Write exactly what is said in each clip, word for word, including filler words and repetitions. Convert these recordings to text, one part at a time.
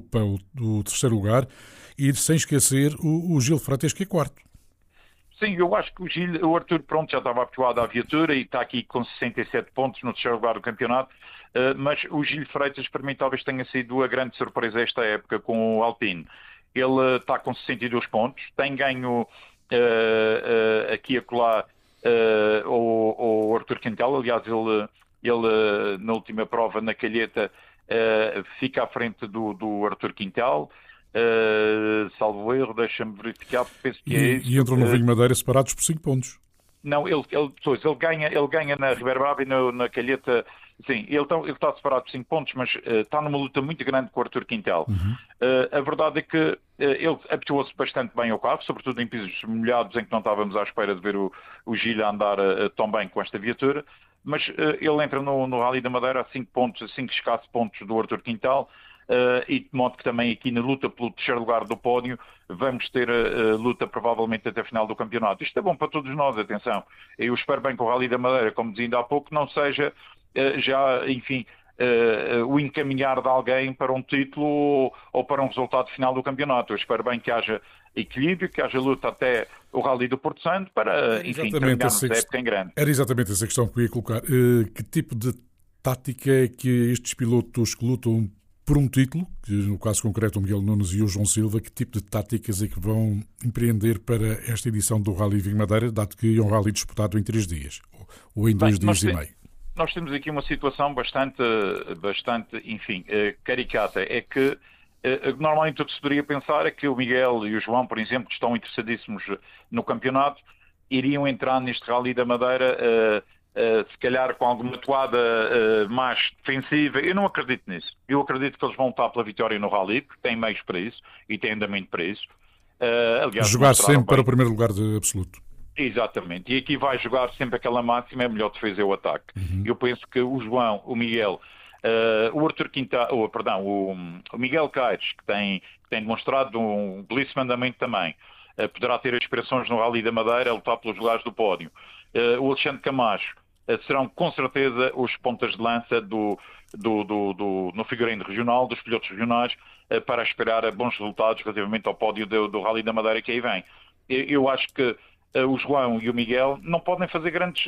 ocupa o, o terceiro lugar, e sem esquecer o, o Gil Freitas, que é quarto. Sim, eu acho que o, Gil, o Arthur pronto, já estava habituado à viatura e está aqui com sessenta e sete pontos no terceiro lugar do campeonato, uh, mas o Gil Freitas para mim talvez tenha sido a grande surpresa esta época com o Alpine. Ele uh, está com sessenta e dois pontos, tem ganho uh, uh, aqui e acolá uh, o, o Arthur Quintal, aliás ele, ele uh, na última prova na Calheta uh, fica à frente do, do Arthur Quintal. Uh, salvo erro, deixa-me verificar, penso que e, é isso. E entram no uh, Vinho Madeira separados por cinco pontos. Não, ele, ele, pois, ele, ganha, ele ganha na Ribeira Brava e na, na Calheta, sim, ele está, ele está separado por cinco pontos, mas uh, está numa luta muito grande com o Arthur Quintal. Uhum. Uh, a verdade é que uh, ele habituou-se bastante bem ao carro, sobretudo em pisos molhados em que não estávamos à espera de ver o, o Gil a andar uh, tão bem com esta viatura, mas uh, ele entra no, no Rally da Madeira a cinco pontos, cinco escassos pontos do Arthur Quintal. Uh, e de modo que também aqui na luta pelo terceiro lugar do pódio vamos ter a, a luta provavelmente até a final do campeonato. Isto é bom para todos nós, atenção. Eu espero bem que o Rally da Madeira, como dizia ainda há pouco, não seja uh, já, enfim, uh, uh, o encaminhar de alguém para um título ou, ou para um resultado final do campeonato. Eu espero bem que haja equilíbrio, que haja luta até o Rally do Porto Santo para, enfim, terminarmos a época em grande. Era exatamente essa questão que eu ia colocar. Uh, que tipo de tática é que estes pilotos que lutam por um título, que no caso concreto o Miguel Nunes e o João Silva, que tipo de táticas é que vão empreender para esta edição do Rally Vinho Madeira, dado que é um rally disputado em três dias, ou em dois Bem, dias e tem, meio? Nós temos aqui uma situação bastante, bastante enfim, caricata. É que normalmente o que se poderia pensar é que o Miguel e o João, por exemplo, que estão interessadíssimos no campeonato, iriam entrar neste Rally da Madeira Uh, se calhar com alguma toada uh, mais defensiva. Eu não acredito nisso. Eu acredito que eles vão lutar pela vitória no Rally, porque têm meios para isso e têm andamento para isso. Uh, aliás, jogar sempre bem. para o primeiro lugar de absoluto. Exatamente. E aqui vai jogar sempre aquela máxima, é melhor defesa é o ataque. Uhum. Eu penso que o João, o Miguel, uh, o Arthur Quintal, oh, perdão, o, o Miguel Caires, que tem, que tem demonstrado um belíssimo andamento também, uh, poderá ter aspirações no Rally da Madeira a lutar pelos lugares do pódio. Uh, o Alexandre Camacho uh, serão com certeza os pontas de lança do, do, do, do, no figurino regional, dos pilotos regionais, uh, para esperar bons resultados relativamente ao pódio do, do Rally da Madeira que aí vem. Eu, eu acho que uh, o João e o Miguel não podem fazer grandes,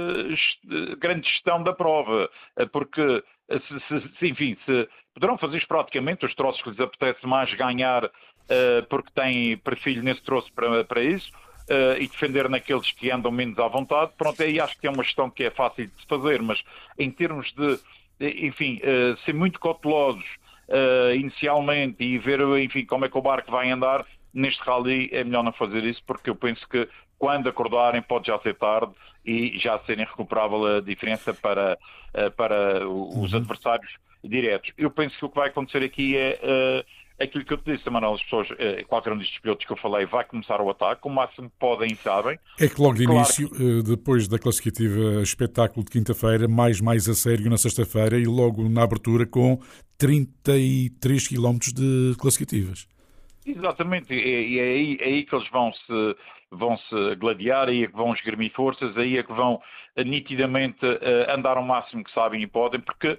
uh, grande gestão da prova, uh, porque, uh, se, se, se, enfim, se poderão fazer praticamente os troços que lhes apetece mais ganhar, uh, porque têm perfil nesse troço para, para isso, Uh, e defender naqueles que andam menos à vontade, pronto, aí acho que é uma gestão que é fácil de se fazer, mas em termos de, enfim, uh, ser muito cautelosos uh, inicialmente e ver, enfim, como é que o barco vai andar, neste rally é melhor não fazer isso, porque eu penso que quando acordarem pode já ser tarde e já ser irrecuperável a diferença para, uh, para os adversários diretos. Eu penso que o que vai acontecer aqui é... Uh, aquilo que eu te disse, Manuel, as pessoas, qualquer um destes pilotos que eu falei vai começar o ataque, o máximo que podem e sabem. É que logo de claro início, que... depois da classificativa espetáculo de quinta-feira, mais mais a sério na sexta-feira e logo na abertura com trinta e três quilómetros de classificativas. Exatamente, e é aí, é aí que eles vão se, vão se gladiar, aí é que vão esgrimir forças, aí é que vão nitidamente andar ao máximo que sabem e podem, porque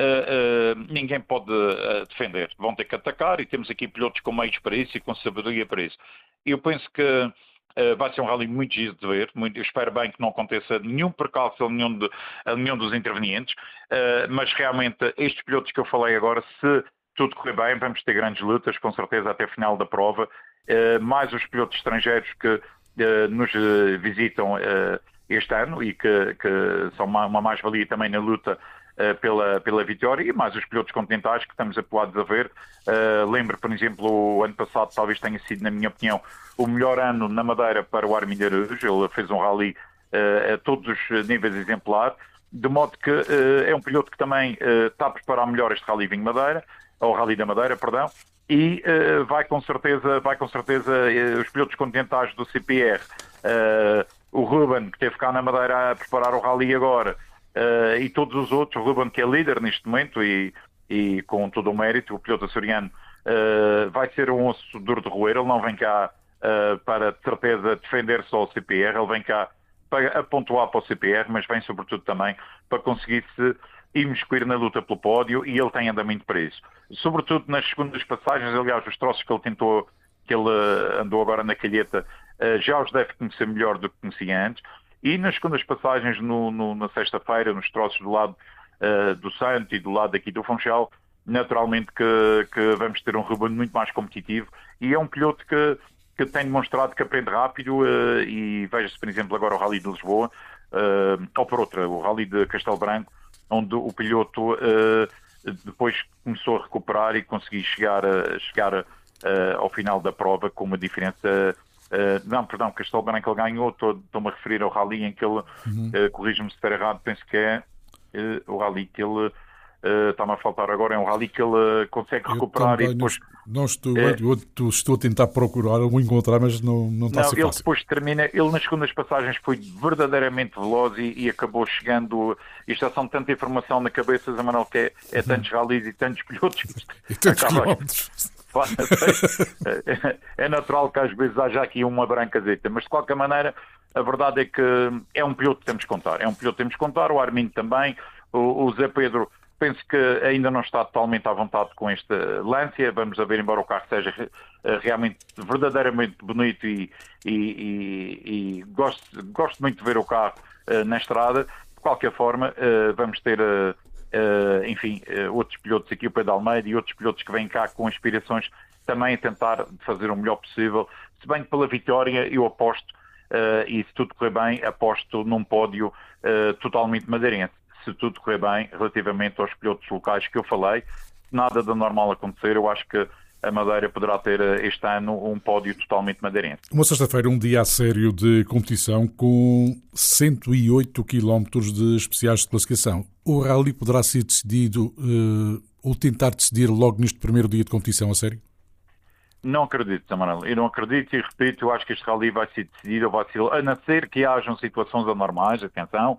Uh, uh, ninguém pode uh, defender, vão ter que atacar e temos aqui pilotos com meios para isso e com sabedoria para isso. Eu penso que uh, vai ser um rally muito giro de ver, muito, eu espero bem que não aconteça nenhum percalço a nenhum, de, a nenhum dos intervenientes, uh, mas realmente estes pilotos que eu falei agora, se tudo correr bem, vamos ter grandes lutas, com certeza até a final da prova, uh, mais os pilotos estrangeiros que uh, nos uh, visitam uh, este ano e que, que são uma, uma mais-valia também na luta Pela, pela vitória, e mais os pilotos continentais que estamos habituados a ver. Uh, lembro, por exemplo, o ano passado talvez tenha sido, na minha opinião, o melhor ano na Madeira para o Armin Aruz. Ele fez um rally uh, a todos os níveis exemplar, de modo que uh, é um piloto que também uh, está a preparar melhor este Rally Vinho Madeira, ou Rally da Madeira, perdão, e uh, vai com certeza, vai com certeza uh, os pilotos continentais do C P R, uh, o Ruben, que esteve cá na Madeira a preparar o rally agora, Uh, e todos os outros, o Ruben, que é líder neste momento e, e com todo o mérito, o piloto açoriano uh, vai ser um osso duro de roer. Ele não vem cá uh, para, de certeza, defender só o C P R, ele vem cá para pontuar para o C P R, mas vem sobretudo também para conseguir se imiscuir na luta pelo pódio e ele tem andamento para isso. Sobretudo nas segundas passagens, aliás, os troços que ele tentou, que ele andou agora na calheta, já os deve conhecer melhor do que conhecia antes. E nas segundas passagens, no, no, na sexta-feira, nos troços do lado uh, do Santo e do lado aqui do Funchal, naturalmente que, que vamos ter um Ruben muito mais competitivo e é um piloto que, que tem demonstrado que aprende rápido uh, e veja-se, por exemplo, agora o Rally de Lisboa, uh, ou por outra, o Rally de Castelo Branco, onde o piloto uh, depois começou a recuperar e conseguiu chegar, a, chegar a, a, ao final da prova com uma diferença... Uh, não, perdão, Castelo Branco ele ganhou, estou-me a referir ao Rally em que ele, uhum. uh, corrijo-me se estiver errado, penso que é uh, o Rally que ele... Uh, está-me a faltar agora, é um rally que ele uh, consegue recuperar e depois... Não, não estou, é, eu, eu estou a tentar procurar, eu vou encontrar, mas não, não está não, a ser ele fácil. Depois termina, ele nas segundas passagens foi verdadeiramente veloz e, e acabou chegando... Isto já são tanta informação na cabeça, Zé Manuel, que é, é uhum. tantos rallies e tantos pilotos... E tantos quilómetros. É natural que às vezes haja aqui uma brancazeta, mas de qualquer maneira a verdade é que é um piloto que temos que contar. É um piloto que temos que contar, o Armindo também, o, o Zé Pedro... Penso que ainda não está totalmente à vontade com esta Lancia. Vamos a ver, embora o carro seja realmente verdadeiramente bonito e, e, e, e gosto, gosto muito de ver o carro uh, na estrada. De qualquer forma, uh, vamos ter, uh, uh, enfim, uh, outros pilotos aqui, o Pedro Almeida e outros pilotos que vêm cá com aspirações também a tentar fazer o melhor possível. Se bem que pela vitória eu aposto, uh, e se tudo correr bem, aposto num pódio uh, totalmente madeirense. Se tudo correr bem, relativamente aos pilotos locais que eu falei, nada de normal acontecer, eu acho que a Madeira poderá ter este ano um pódio totalmente madeirense. Uma sexta-feira, um dia a sério de competição com cento e oito quilómetros de especiais de classificação. O rally poderá ser decidido uh, ou tentar decidir logo neste primeiro dia de competição a sério? Não acredito, Samuel. Eu não acredito e repito, eu acho que este rally vai ser decidido, vai ser, a não ser que hajam situações anormais, atenção,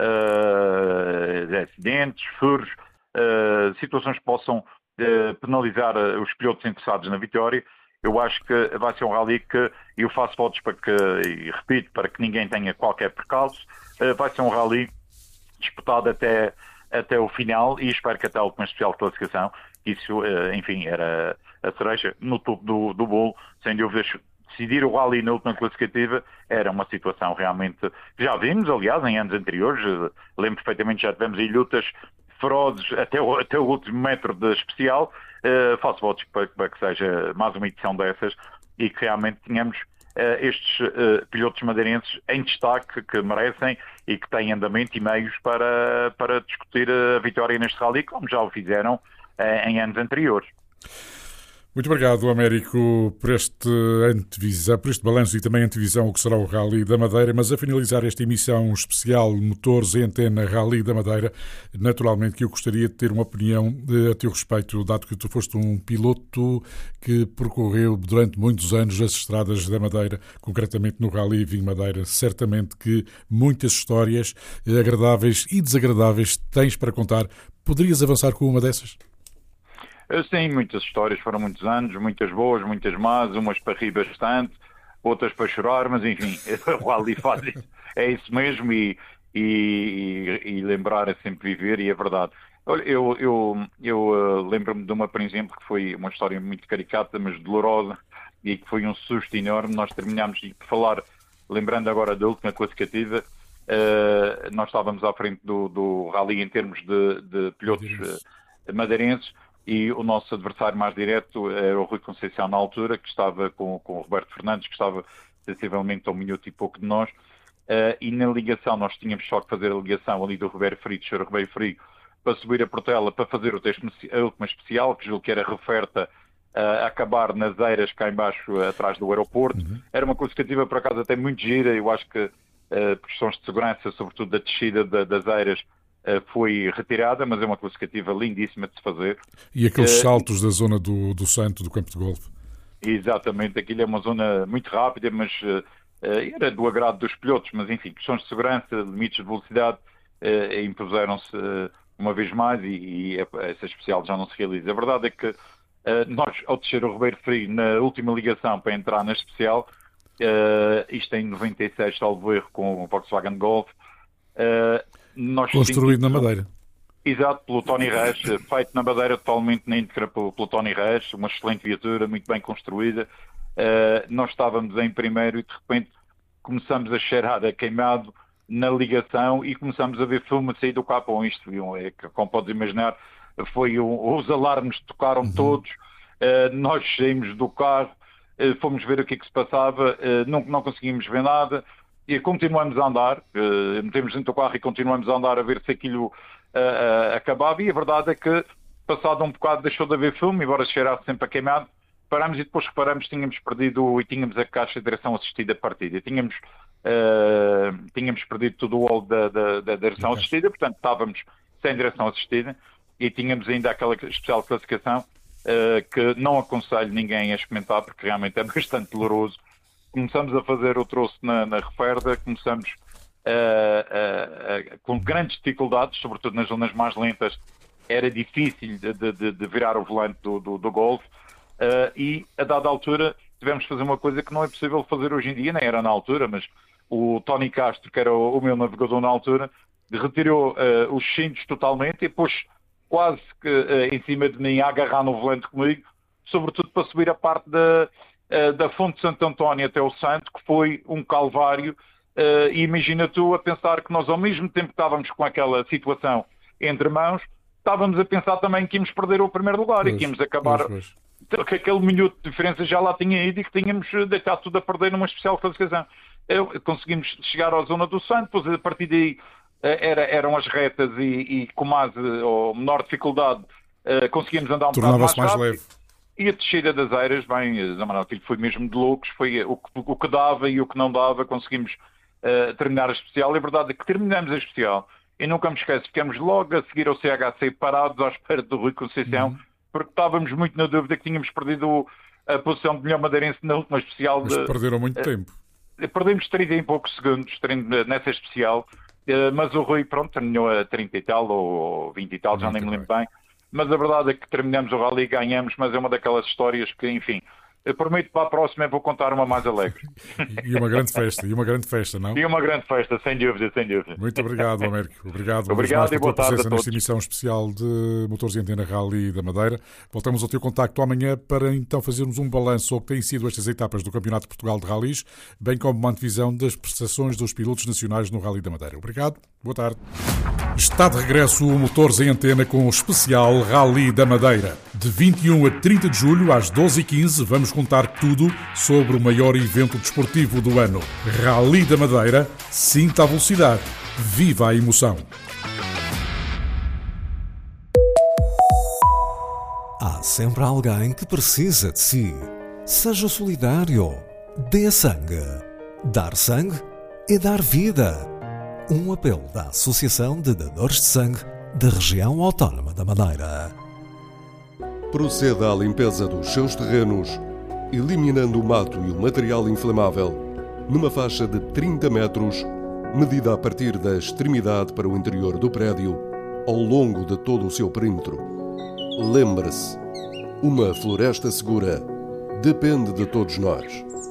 Uh, acidentes, furos, uh, situações que possam uh, penalizar uh, os pilotos interessados na vitória. Eu acho que vai ser um rally que eu faço votos para que, e repito, para que ninguém tenha qualquer percalço. Uh, vai ser um rally disputado até, até o final e espero que até a última especial de classificação. Isso, uh, enfim, era a cereja no topo do, do bolo, sem dúvidas. Decidir o rally na última classificativa era uma situação realmente que já vimos, aliás, em anos anteriores. Lembro perfeitamente, já tivemos aí lutas ferozes até o, até o último metro de especial. Uh, faço votos para, para que seja mais uma edição dessas e que realmente tenhamos uh, estes uh, pilotos madeirenses em destaque que merecem e que têm andamento e meios para, para discutir a vitória neste rally, como já o fizeram uh, em anos anteriores. Muito obrigado, Américo, por este antevisão, por este balanço e também antevisão ao que será o Rally da Madeira. Mas a finalizar esta emissão especial Motores e Antena Rally da Madeira, naturalmente que eu gostaria de ter uma opinião a teu respeito, dado que tu foste um piloto que percorreu durante muitos anos as estradas da Madeira, concretamente no Rally Vinho Madeira. Certamente que muitas histórias agradáveis e desagradáveis tens para contar. Poderias avançar com uma dessas? Sim, muitas histórias, foram muitos anos, muitas boas, muitas más, umas para rir bastante, outras para chorar, mas enfim, o Rally faz isso, é isso mesmo e, e, e lembrar é sempre viver e é verdade. Olha, eu, eu, eu uh, lembro-me de uma, por exemplo, que foi uma história muito caricata, mas dolorosa e que foi um susto enorme. Nós terminámos de falar, lembrando agora da última classificativa, uh, nós estávamos à frente do, do Rally em termos de, de pilotos uh, madeirenses. E o nosso adversário mais direto era o Rui Conceição na altura, que estava com, com o Roberto Fernandes, que estava sensivelmente a um minuto e pouco de nós. Uh, e na ligação, nós tínhamos só que fazer a ligação ali do Ribeiro Frio, de Cheiro Ribeiro Frio, para subir a Portela, para fazer o texto, a última especial, que julgo que era referta uh, a acabar nas eiras cá embaixo, atrás do aeroporto. Uhum. Era uma classificativa, por acaso, até muito gira. Eu acho que, uh, por questões de segurança, sobretudo da descida da, das eiras, foi retirada, mas é uma classificativa lindíssima de se fazer. E aqueles saltos uh, da zona do, do Santo, do campo de golfe? Exatamente, aquilo é uma zona muito rápida, mas uh, era do agrado dos pilotos, mas enfim, questões de segurança, limites de velocidade, uh, impuseram-se uh, uma vez mais e, e essa especial já não se realiza. A verdade é que uh, nós, ao descer o Ribeiro Frio, na última ligação para entrar na especial, uh, isto em noventa e seis, salvo erro, com o Volkswagen Golf, uh, Nós construído sentimos... na Madeira. Exato, pelo Tony Reis, feito na Madeira totalmente na íntegra pelo, pelo Tony Reis, uma excelente viatura, muito bem construída. Uh, nós estávamos em primeiro e de repente começamos a cheirar a queimado na ligação e começamos a ver fumo a sair do capão. Isto, é, como podes imaginar, foi um, os alarmes tocaram uhum. todos, uh, nós saímos do carro, uh, fomos ver o que é que se passava, uh, não, não conseguimos ver nada e continuamos a andar, uh, metemos dentro do carro e continuamos a andar a ver se aquilo Uh, uh, acabava, e a verdade é que passado um bocado deixou de haver fumo, embora se cheirasse sempre a queimado. Parámos e depois reparamos que tínhamos perdido e tínhamos a caixa de direção assistida partida, tínhamos, uh, tínhamos perdido todo o óleo da, da, da direção okay. assistida, portanto estávamos sem direção assistida e tínhamos ainda aquela especial classificação uh, que não aconselho ninguém a experimentar porque realmente é bastante doloroso. Começamos a fazer o troço na, na referda, começamos Uh, uh, uh, com grandes dificuldades, sobretudo nas zonas mais lentas, era difícil de, de, de virar o volante do, do, do Golf, uh, e a dada altura tivemos de fazer uma coisa que não é possível fazer hoje em dia, nem era na altura, mas o Tony Castro, que era o, o meu navegador na altura, retirou uh, os cintos totalmente e pôs quase que uh, em cima de mim a agarrar no volante comigo, sobretudo para subir a parte da, uh, da Fonte de Santo António até o Santo, que foi um calvário. Uh, e imagina tu a pensar que nós, ao mesmo tempo que estávamos com aquela situação entre mãos, estávamos a pensar também que íamos perder o primeiro lugar pois, e que íamos acabar, pois, pois. que aquele minuto de diferença já lá tinha ido e que tínhamos deitado tudo a perder numa especial classificação. Eu, conseguimos chegar à zona do Santo, depois a partir daí uh, era, eram as retas e, e com mais ou menor dificuldade uh, conseguimos andar um bocado mais, mais leve. E a descida das Eiras, bem, aquilo foi mesmo de loucos, foi o que, o que dava e o que não dava, conseguimos Uh, terminar a especial. A verdade é que terminamos a especial e nunca me esqueço, ficamos logo a seguir ao C H C parados à espera do Rui Conceição, uhum. porque estávamos muito na dúvida que tínhamos perdido a posição de melhor madeirense na última especial. Mas de, perderam muito uh, tempo. Perdemos trinta e poucos segundos nessa especial, uh, mas o Rui, pronto, terminou a trinta e tal ou vinte e tal, muito já nem me lembro bem. bem. Mas a verdade é que terminamos o rally e ganhamos, mas é uma daquelas histórias que, enfim, eu prometo para a próxima vou contar uma mais alegre. E uma grande festa, e uma grande festa, não? E uma grande festa, sem dúvida, sem dúvida. Muito obrigado, Américo. Obrigado, obrigado e boa tarde a todos. Nesta emissão especial de Motores e Antena Rally da Madeira. Voltamos ao teu contacto amanhã para então fazermos um balanço ao que têm sido estas etapas do Campeonato de Portugal de Rallys, bem como uma antevisão das prestações dos pilotos nacionais no Rally da Madeira. Obrigado, boa tarde. Está de regresso o Motores em Antena com o especial Rally da Madeira. De vinte e um a trinta de julho, às doze e quinze, vamos contar tudo sobre o maior evento desportivo do ano. Rally da Madeira, sinta a velocidade, viva a emoção. Há sempre alguém que precisa de si. Seja solidário, dê sangue. Dar sangue é dar vida. Um apelo da Associação de Dadores de Sangue da Região Autónoma da Madeira. Proceda à limpeza dos seus terrenos, eliminando o mato e o material inflamável, numa faixa de trinta metros, medida a partir da extremidade para o interior do prédio, ao longo de todo o seu perímetro. Lembre-se, uma floresta segura depende de todos nós.